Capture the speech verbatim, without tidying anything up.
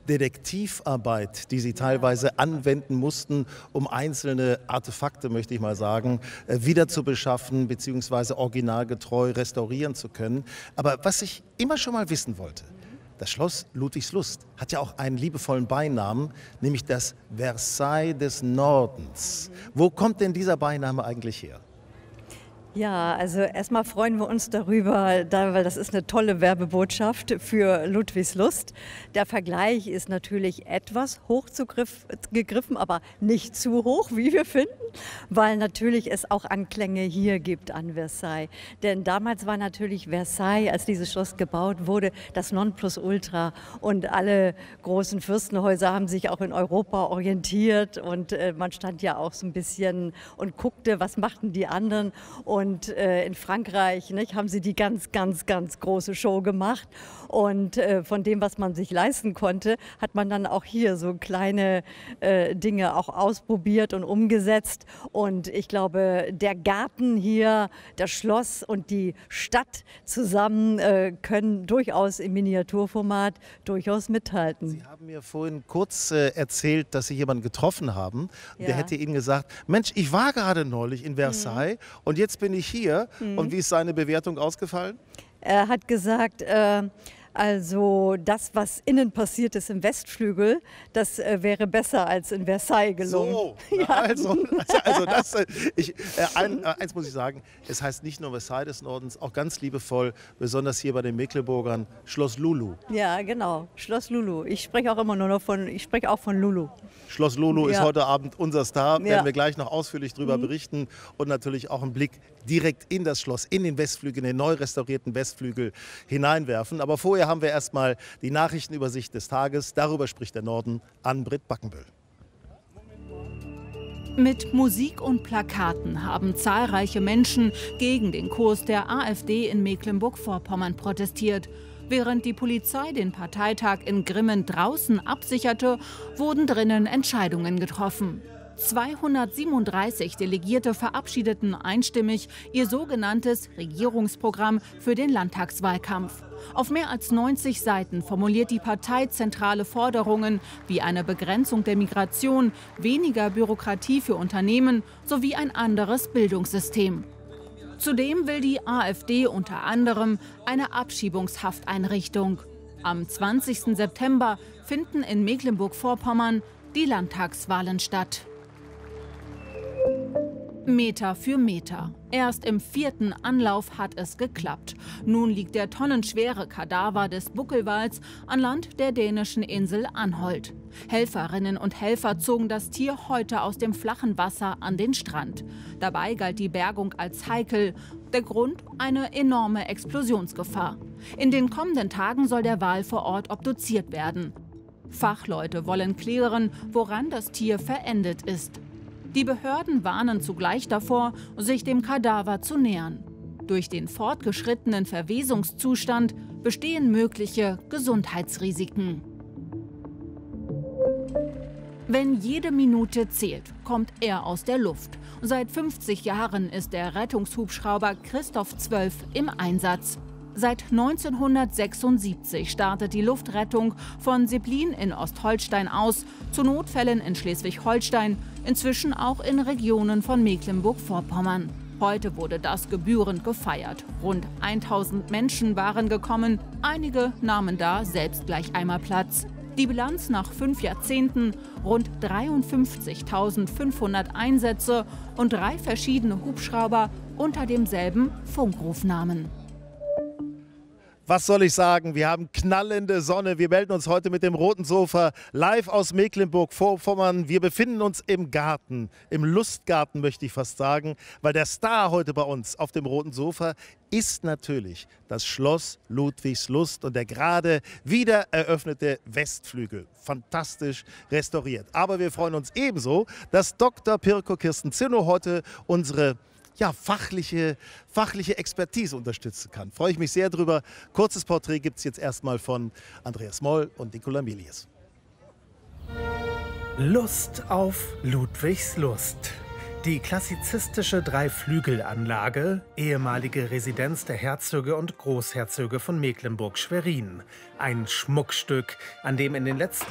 Detektivarbeit, die Sie teilweise anwenden mussten, um einzelne Artefakte, möchte ich mal sagen, wieder zu beschaffen bzw. originalgetreu restaurieren zu können. Aber was ich immer schon mal wissen wollte: Das Schloss Ludwigslust hat ja auch einen liebevollen Beinamen, nämlich das Versailles des Nordens. Wo kommt denn dieser Beiname eigentlich her? Ja, also erstmal freuen wir uns darüber, da, weil das ist eine tolle Werbebotschaft für Ludwigslust. Der Vergleich ist natürlich etwas hoch gegriffen, aber nicht zu hoch, wie wir finden, weil natürlich es auch Anklänge hier gibt an Versailles. Denn damals war natürlich Versailles, als dieses Schloss gebaut wurde, das Nonplusultra. Und alle großen Fürstenhäuser haben sich auch in Europa orientiert. Und äh, man stand ja auch so ein bisschen und guckte, was machten die anderen. Und Und äh, in Frankreich, nicht, haben sie die ganz, ganz, ganz große Show gemacht. Und äh, von dem, was man sich leisten konnte, hat man dann auch hier so kleine äh, Dinge auch ausprobiert und umgesetzt. Und ich glaube, der Garten hier, das Schloss und die Stadt zusammen äh, können durchaus im Miniaturformat durchaus mithalten. Sie haben mir vorhin kurz äh, erzählt, dass Sie jemanden getroffen haben. Ja. Der hätte Ihnen gesagt: Mensch, ich war gerade neulich in Versailles mhm. und jetzt bin ich hier. Mhm. Und wie ist seine Bewertung ausgefallen? Er hat gesagt, äh, also das, was innen passiert ist im Westflügel, das äh, wäre besser als in Versailles gelungen. So, ja. also, also das, äh, ich, äh, ein, äh, eins muss ich sagen: Es heißt nicht nur Versailles des Nordens, auch ganz liebevoll, besonders hier bei den Mecklenburgern, Schloss Lulu. Ja, genau, Schloss Lulu. Ich spreche auch immer nur noch von, ich spreche auch von Lulu. Schloss Lulu ja. ist heute Abend unser Star, ja. werden wir gleich noch ausführlich drüber mhm. berichten und natürlich auch einen Blick direkt in das Schloss, in den Westflügel, in den neu restaurierten Westflügel hineinwerfen. Aber vorher haben wir erstmal die Nachrichtenübersicht des Tages. Darüber spricht der Norden, Ann-Britt Backenbüll. Mit Musik und Plakaten haben zahlreiche Menschen gegen den Kurs der AfD in Mecklenburg-Vorpommern protestiert. Während die Polizei den Parteitag in Grimmen draußen absicherte, wurden drinnen Entscheidungen getroffen. zweihundertsiebenunddreißig Delegierte verabschiedeten einstimmig ihr sogenanntes Regierungsprogramm für den Landtagswahlkampf. Auf mehr als neunzig Seiten formuliert die Partei zentrale Forderungen wie eine Begrenzung der Migration, weniger Bürokratie für Unternehmen sowie ein anderes Bildungssystem. Zudem will die AfD unter anderem eine Abschiebungshafteinrichtung. Am zwanzigsten September finden in Mecklenburg-Vorpommern die Landtagswahlen statt. Meter für Meter. Erst im vierten Anlauf hat es geklappt. Nun liegt der tonnenschwere Kadaver des Buckelwals an Land der dänischen Insel Anholt. Helferinnen und Helfer zogen das Tier heute aus dem flachen Wasser an den Strand. Dabei galt die Bergung als heikel. Der Grund: eine enorme Explosionsgefahr. In den kommenden Tagen soll der Wal vor Ort obduziert werden. Fachleute wollen klären, woran das Tier verendet ist. Die Behörden warnen zugleich davor, sich dem Kadaver zu nähern. Durch den fortgeschrittenen Verwesungszustand bestehen mögliche Gesundheitsrisiken. Wenn jede Minute zählt, kommt er aus der Luft. Seit fünfzig Jahren ist der Rettungshubschrauber Christoph zwölf im Einsatz. Seit neunzehnhundertsechsundsiebzig startet die Luftrettung von Seblin in Ostholstein aus, zu Notfällen in Schleswig-Holstein, inzwischen auch in Regionen von Mecklenburg-Vorpommern. Heute wurde das gebührend gefeiert. Rund tausend Menschen waren gekommen, einige nahmen da selbst gleich einmal Platz. Die Bilanz nach fünf Jahrzehnten: rund dreiundfünfzigtausendfünfhundert Einsätze und drei verschiedene Hubschrauber unter demselben Funkrufnamen. Was soll ich sagen? Wir haben knallende Sonne. Wir melden uns heute mit dem Roten Sofa live aus Mecklenburg-Vorpommern. Wir befinden uns im Garten, im Lustgarten möchte ich fast sagen, weil der Star heute bei uns auf dem Roten Sofa ist natürlich das Schloss Ludwigslust und der gerade wieder eröffnete Westflügel. Fantastisch restauriert. Aber wir freuen uns ebenso, dass Doktor Pirko Kirsten Zinno heute unsere ja, fachliche, fachliche Expertise unterstützen kann. Freue ich mich sehr drüber. Kurzes Porträt gibt es jetzt erstmal von Andreas Moll und Nicola Milius. Lust auf Ludwigslust. Die klassizistische Dreiflügelanlage, ehemalige Residenz der Herzöge und Großherzöge von Mecklenburg-Schwerin. Ein Schmuckstück, an dem in den letzten